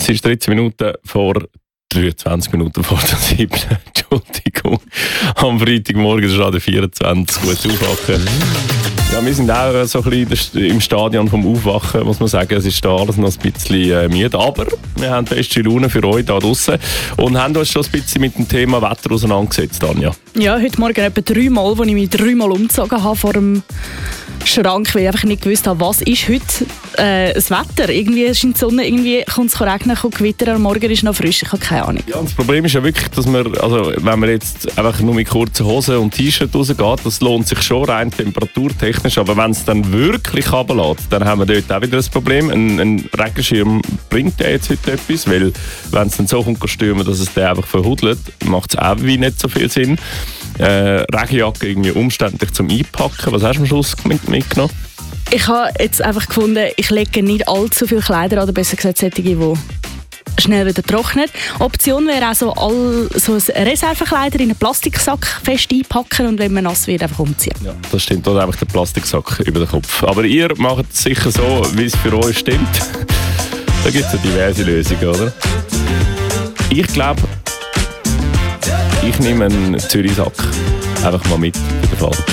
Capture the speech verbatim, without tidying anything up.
ist dreizehn Minuten vor dreiundzwanzig Minuten vor der siebten. Entschuldigung. Am Freitagmorgen ist es der vierundzwanzigste. Gutes Aufwachen. Ja, wir sind auch so ein bisschen im Stadion vom Aufwachen, muss man sagen. Es ist da alles noch ein bisschen äh, müde, aber wir haben beste Laune für euch da draussen und haben uns schon ein bisschen mit dem Thema Wetter auseinandergesetzt, Anja. Ja, heute Morgen etwa dreimal, als ich mich dreimal umgezogen habe vor dem Schrank, weil ich einfach nicht gewusst habe, was ist heute äh, das Wetter. Irgendwie scheint die Sonne, irgendwie kommt es regnen, kommt Gewitter, am Morgen ist noch frisch, ich habe keine Ahnung. Ja, und das Problem ist ja wirklich, dass man, also wenn man jetzt einfach nur mit kurzen Hosen und T-Shirt rausgeht, das lohnt sich schon rein temperaturtechnisch, aber wenn es dann wirklich runterlässt, dann haben wir dort auch wieder ein Problem. Ein, ein Regenschirm bringt der jetzt heute etwas, weil wenn es dann so kommt, stürmen, dass es den einfach verhudelt, macht es auch wie nicht so viel Sinn. Äh, Regenjacke irgendwie umständlich zum Einpacken. Was hast du am Schluss mit, mitgenommen? Ich habe jetzt einfach gefunden, ich lege nicht allzu viele Kleider an, oder besser gesagt solche, die schnell wieder trocknen. Option wäre auch so, all, so ein Reservekleider in einen Plastiksack fest einpacken und wenn man nass wird, einfach umziehen. Ja, das stimmt, oder einfach den Plastiksack über den Kopf. Aber ihr macht es sicher so, wie es für euch stimmt. Da gibt es ja diverse Lösungen, oder? Ich glaube, ich nehme einen Zürich-Sack einfach mal mit in den Fall.